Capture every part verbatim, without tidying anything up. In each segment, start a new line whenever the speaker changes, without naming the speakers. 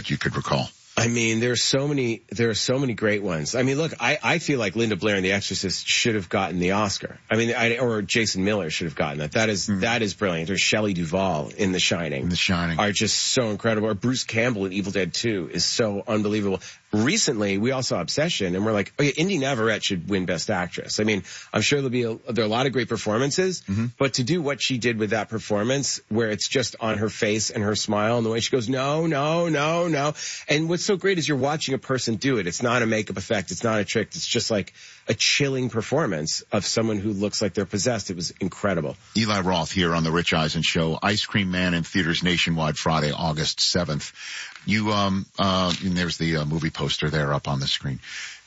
that you could recall?
I mean, there's so many, there are so many great ones. I mean, look, I, I feel like Linda Blair in The Exorcist should have gotten the Oscar. I mean, I, or Jason Miller should have gotten that. That is, mm. that is brilliant. Or Shelley Duvall in The Shining.
In The Shining.
Are just so incredible. Or Bruce Campbell in Evil Dead two is so unbelievable. Recently, we all saw Obsession, and we're like, oh yeah, Indy Navarrete should win Best Actress. I mean, I'm sure there'll be a, there are a lot of great performances, mm-hmm. but to do what she did with that performance, where it's just on her face and her smile and the way she goes, no, no, no, no. And what's so great is you're watching a person do it. It's not a makeup effect. It's not a trick. It's just like a chilling performance of someone who looks like they're possessed. It was incredible.
Eli Roth here on the Rich Eisen Show. Ice Cream Man in theaters nationwide Friday, August seventh. You, um, uh, and there's the uh, movie poster there up on the screen.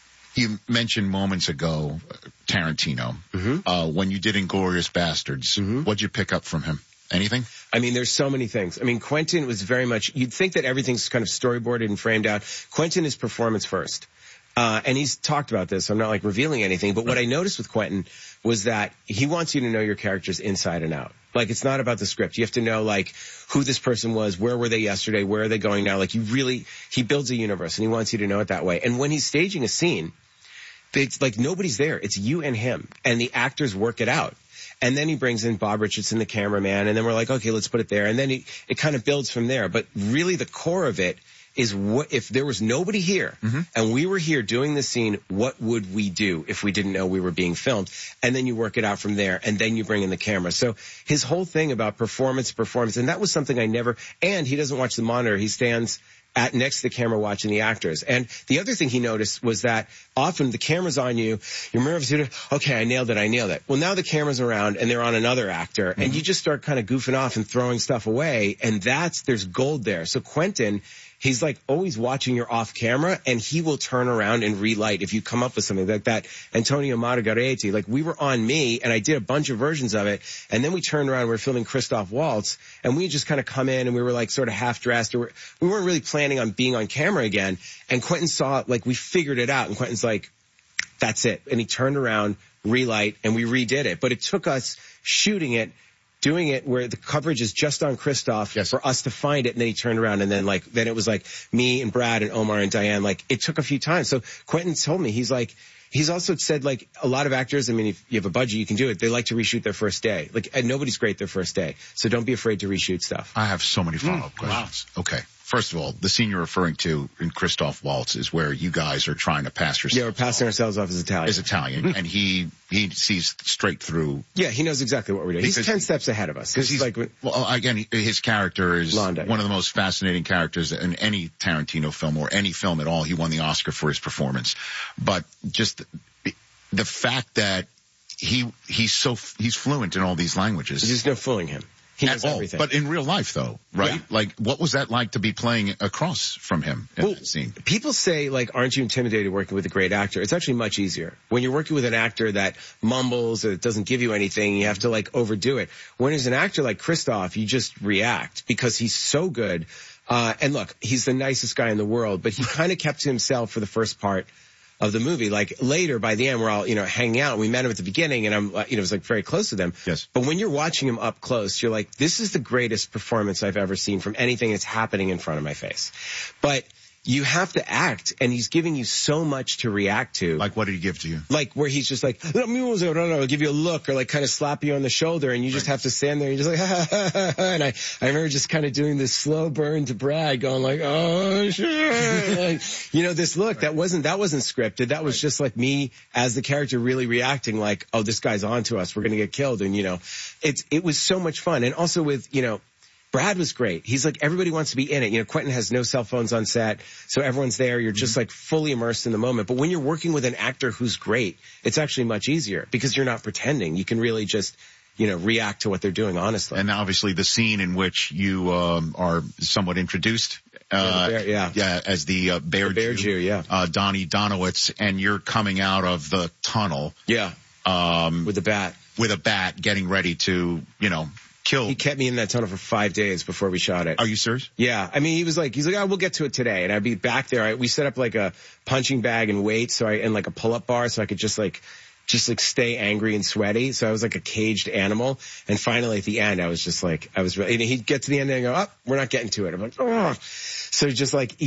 You mentioned moments ago Tarantino. Mm-hmm. Uh, when you did Inglourious Bastards, mm-hmm. what'd you pick up from him? Anything?
I mean, there's so many things. I mean, Quentin was very much, you'd think that everything's kind of storyboarded and framed out. Quentin is performance first. Uh, and he's talked about this. I'm not like revealing anything, but what I noticed with Quentin was that he wants you to know your characters inside and out. Like, it's not about the script. You have to know, like, who this person was, where were they yesterday, where are they going now. Like, you really, he builds a universe and he wants you to know it that way. And when he's staging a scene, it's like nobody's there. It's you and him, and the actors work it out. And then he brings in Bob Richardson, the cameraman, and then we're like, okay, let's put it there. And then he, it kind of builds from there. But really the core of it is what, if there was nobody here mm-hmm. and we were here doing the scene, what would we do if we didn't know we were being filmed? And then you work it out from there, and then you bring in the camera. So his whole thing about performance, performance, and that was something I never, and he doesn't watch the monitor. He stands at next to the camera watching the actors. And the other thing he noticed was that often the camera's on you, you're nervous, okay, I nailed it, I nailed it. Well, now the camera's around and they're on another actor, mm-hmm. and you just start kind of goofing off and throwing stuff away, and that's, there's gold there. So Quentin, he's like always watching your off camera, and he will turn around and relight if you come up with something like that. Antonio Margaretti, like we were on me and I did a bunch of versions of it, and then we turned around and we were filming Christoph Waltz, and we just kind of come in and we were like sort of half dressed, or we weren't really planning on being on camera again. And Quentin saw it, like we figured it out, and Quentin's like, that's it. And he turned around, relight, and we redid it. But it took us shooting it, doing it where the coverage is just on Christoph, yes. for us to find it, and then he turned around, and then like then it was like me and Brad and Omar and Diane. Like it took a few times. So Quentin told me, he's like, he's also said like a lot of actors, I mean, if you have a budget, you can do it. They like to reshoot their first day. Like and nobody's great their first day, so don't be afraid to reshoot stuff.
I have so many follow-up mm, questions. Wow. Okay. First of all, the scene you're referring to in Christoph Waltz is where you guys are trying to pass yourselves.
Yeah, we're passing off. ourselves off as Italian.
As Italian, and he he sees straight through.
Yeah, he knows exactly what we're doing. He's ten steps ahead of us.
Because he's like, well, again, his character is
Londa,
one
yeah.
of the most fascinating characters in any Tarantino film or any film at all. He won the Oscar for his performance, but just the, the fact that he he's so he's fluent in all these languages.
There's no fooling him. He knows
all,
everything.
But in real life, though, right? Yeah. Like, what was that like to be playing across from him in
well,
that scene? People
say, like, aren't you intimidated working with a great actor? It's actually much easier. When you're working with an actor that mumbles or doesn't give you anything, you have to, like, overdo it. When there's an actor like Christoph, you just react because he's so good. Uh, and look, he's the nicest guy in the world, but he kind of kept to himself for the first part of the movie. Like later, by the end, we're all, you know, hanging out. We met him at the beginning, and I'm, you know, it was like very close to them.
Yes.
But when you're watching him up close, you're like, this is the greatest performance I've ever seen from anything that's happening in front of my face. But you have to act, and he's giving you so much to react to.
Like, what did he give to you?
Like, where he's just like, no, no, no, no, give you a look, or like kind of slap you on the shoulder, and you just right. have to stand there and you're just like, ha, ha, ha, ha. And I, I remember just kind of doing this slow burn to Brad, going like, oh, sure. Like, you know, this look, right. that wasn't, that wasn't scripted. That was right. just like me as the character really reacting like, oh, this guy's onto us. We're going to get killed. And, you know, it's, it was so much fun. And also with, you know, Brad was great. He's like, everybody wants to be in it. You know, Quentin has no cell phones on set, so everyone's there. You're just like fully immersed in the moment. But when you're working with an actor who's great, it's actually much easier because you're not pretending. You can really just, you know, react to what they're doing honestly.
And obviously the scene in which you um, are somewhat introduced, uh,
yeah, yeah.
yeah, as the uh, bear,
the bear Jew,
Jew
yeah,
uh, Donnie Donowitz, and you're coming out of the tunnel,
yeah,
um,
with the bat,
with a bat, getting ready to, you know. Killed.
He kept me in that tunnel for five days before we shot it.
Are you serious?
Yeah. I mean, he was like, he's like, oh, we'll get to it today. And I'd be back there. I, we set up like a punching bag and weights, so I, and like a pull-up bar, so I could just like, just like stay angry and sweaty. So I was like a caged animal. And finally at the end, I was just like, I was really, and he'd get to the end and I go, oh, we're not getting to it. I'm like, oh. So just like,